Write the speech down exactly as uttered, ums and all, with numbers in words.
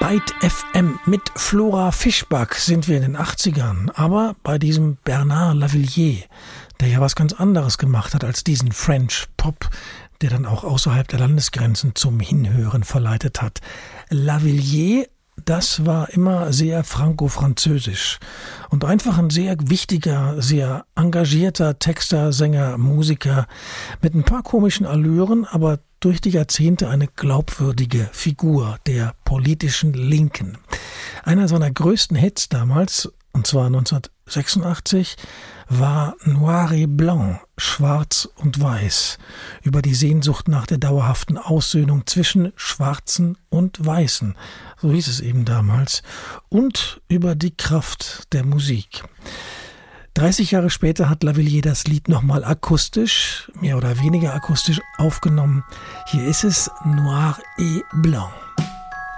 Light F M. Mit Flora Fischbach sind wir in den achtzigern, aber bei diesem Bernard Lavilliers, der ja was ganz anderes gemacht hat als diesen French Pop, der dann auch außerhalb der Landesgrenzen zum Hinhören verleitet hat. Lavilliers, das war immer sehr franco-französisch und einfach ein sehr wichtiger, sehr engagierter Texter, Sänger, Musiker mit ein paar komischen Allüren, aber durch die Jahrzehnte eine glaubwürdige Figur der politischen Linken. Einer seiner größten Hits damals, und zwar neunzehnhundertsechsundachtzig, war Noir et Blanc, Schwarz und Weiß, über die Sehnsucht nach der dauerhaften Aussöhnung zwischen Schwarzen und Weißen, so hieß es eben damals, und über die Kraft der Musik. dreißig Jahre später hat Lavilliers das Lied nochmal akustisch, mehr oder weniger akustisch aufgenommen. Hier ist es Noir et Blanc.